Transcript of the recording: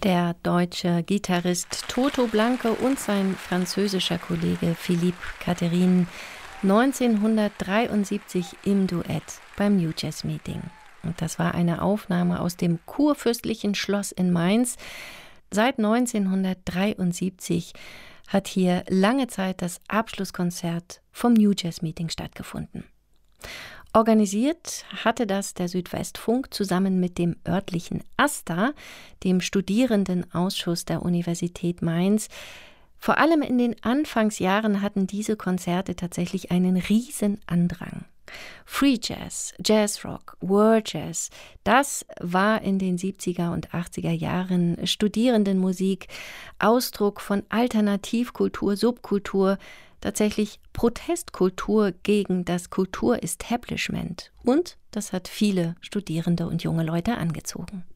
Der deutsche Gitarrist Toto Blanke und sein französischer Kollege Philippe Catherine 1973 im Duett beim New Jazz Meeting. Und das war eine Aufnahme aus dem kurfürstlichen Schloss in Mainz. Seit 1973 hat hier lange Zeit das Abschlusskonzert vom New Jazz Meeting stattgefunden. Organisiert hatte das der Südwestfunk zusammen mit dem örtlichen AStA, dem Studierendenausschuss der Universität Mainz. Vor allem in den Anfangsjahren hatten diese Konzerte tatsächlich einen riesen Andrang. Free Jazz, Jazzrock, World Jazz, das war in den 70er und 80er Jahren Studierendenmusik, Ausdruck von Alternativkultur, Subkultur, tatsächlich Protestkultur gegen das Kulturestablishment. Und das hat viele Studierende und junge Leute angezogen.